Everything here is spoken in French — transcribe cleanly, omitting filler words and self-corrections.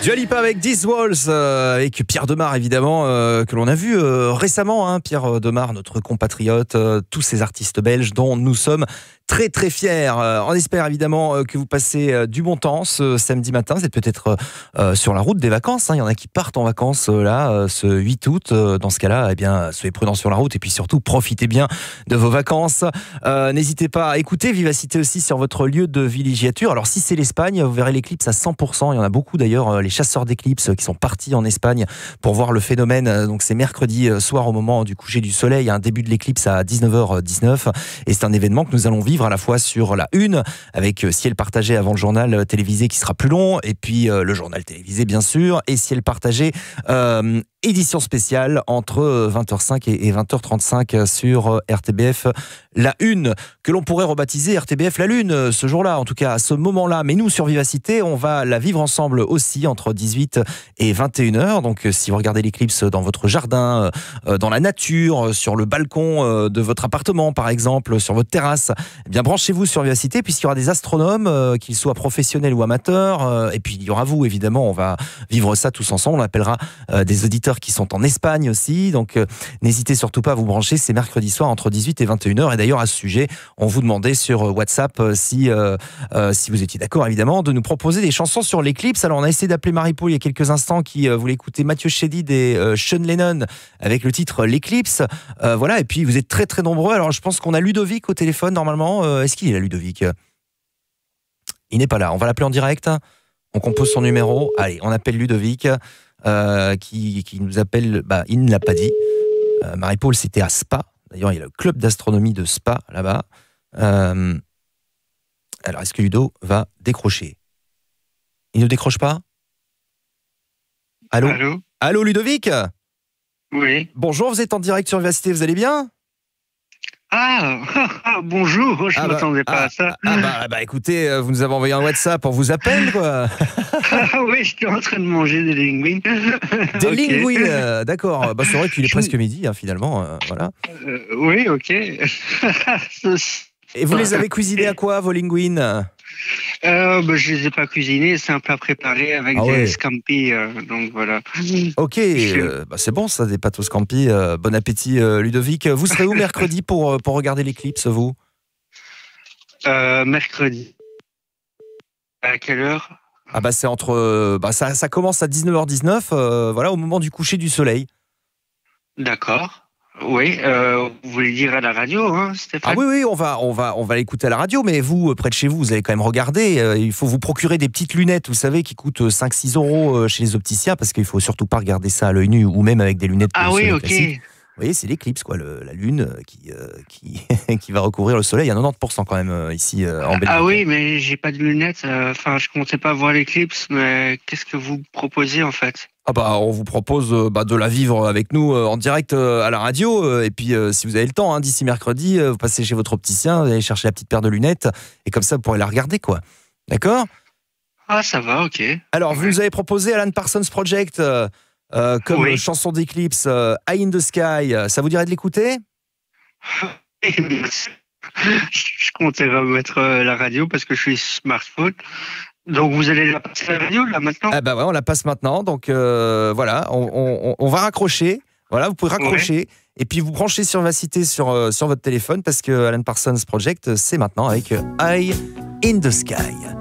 Dua Lipa avec These Walls, avec Pierre Demar évidemment, que l'on a vu récemment, hein, Pierre Demar, notre compatriote, tous ces artistes belges dont nous sommes très très fiers. On espère évidemment que vous passez du bon temps ce samedi matin. Vous êtes peut-être sur la route des vacances, hein. Il y en a qui partent en vacances là ce 8 août. Dans ce cas-là, eh bien, soyez prudents sur la route et puis surtout profitez bien de vos vacances. N'hésitez pas à écouter Vivacité aussi sur votre lieu de villégiature. Alors si c'est l'Espagne, vous verrez l'éclipse à 100%. Il y en a beaucoup d'ailleurs, les chasseurs d'éclipses qui sont partis en Espagne pour voir le phénomène. Donc c'est mercredi soir au moment du coucher du soleil, un début de l'éclipse à 19h19 et c'est un événement que nous allons vivre à la fois sur la une avec ciel partagé avant le journal télévisé qui sera plus long et puis le journal télévisé bien sûr et ciel partagé édition spéciale entre 20h05 et 20h35 sur RTBF La Une, que l'on pourrait rebaptiser RTBF La Lune ce jour-là, en tout cas à ce moment-là. Mais nous, sur Vivacité, on va la vivre ensemble aussi entre 18 et 21h. Donc si vous regardez l'éclipse dans votre jardin, dans la nature, sur le balcon de votre appartement par exemple, sur votre terrasse, eh bien branchez-vous sur Vivacité puisqu'il y aura des astronomes, qu'ils soient professionnels ou amateurs. Et puis il y aura vous, évidemment, on va vivre ça tous ensemble. On appellera des auditeurs qui sont en Espagne aussi, donc n'hésitez surtout pas à vous brancher, c'est mercredi soir entre 18 et 21h, et d'ailleurs à ce sujet, on vous demandait sur WhatsApp si vous étiez d'accord évidemment de nous proposer des chansons sur l'éclipse. Alors on a essayé d'appeler Marie-Paul il y a quelques instants qui voulait écouter Mathieu Chédid et Sean Lennon avec le titre L'éclipse, voilà, et puis vous êtes très très nombreux. Alors je pense qu'on a Ludovic au téléphone normalement, est-ce qu'il est là Ludovic? Il n'est pas là, on va l'appeler en direct, on compose son numéro, allez on appelle Ludovic. Qui nous appelle, il ne l'a pas dit. Marie-Paul, c'était à Spa. D'ailleurs, il y a le club d'astronomie de Spa là-bas. Alors, est-ce que Ludo va décrocher? Il ne décroche pas? Allô? Allô? Allô, Ludovic? Oui. Bonjour, vous êtes en direct sur Vivacité, vous allez bien? Bonjour, je ne m'attendais pas à ça. Écoutez, vous nous avez envoyé un WhatsApp, on vous appelle quoi. Oui, je suis en train de manger des linguines. Des linguines, d'accord. C'est vrai qu'il est presque midi, hein, finalement. Voilà. Oui, ok. Et vous les avez cuisinés à quoi, vos linguines? Je les ai pas cuisinés, c'est un plat préparé avec des scampi, donc voilà. Ok, c'est bon ça, des pâtes au scampi. Bon appétit, Ludovic. Vous serez où mercredi pour regarder l'éclipse, vous? Mercredi. À quelle heure? C'est entre. Ça commence à 19h19, voilà, au moment du coucher du soleil. D'accord. Oui, vous voulez dire à la radio, hein, Stéphane? Oui, on va l'écouter à la radio, mais vous, près de chez vous, vous allez quand même regarder. Il faut vous procurer des petites lunettes, vous savez, qui coûtent 5-6 € chez les opticiens, parce qu'il faut surtout pas regarder ça à l'œil nu, ou même avec des lunettes. Oui, ok. Classiques. Vous voyez, c'est l'éclipse, quoi, la lune qui va recouvrir le soleil. Il y a 90% quand même ici en Belgique. Oui, mais j'ai pas de lunettes. Je comptais pas voir l'éclipse, mais qu'est-ce que vous proposez en fait? On vous propose de la vivre avec nous en direct à la radio. Et puis, si vous avez le temps, d'ici mercredi, vous passez chez votre opticien, vous allez chercher la petite paire de lunettes. Et comme ça, vous pourrez la regarder, quoi. D'accord? Ça va, ok. Alors, vous nous avez proposé Alan Parsons Project comme chanson d'éclipse, Eye in the Sky. Ça vous dirait de l'écouter? Je comptais remettre la radio parce que je suis smartphone. Donc vous allez la passer à la radio là maintenant? On la passe maintenant. Donc voilà, on va raccrocher. Voilà, vous pouvez raccrocher et puis vous branchez sur Vivacité sur votre téléphone parce que Alan Parsons Project c'est maintenant avec Eye in the Sky.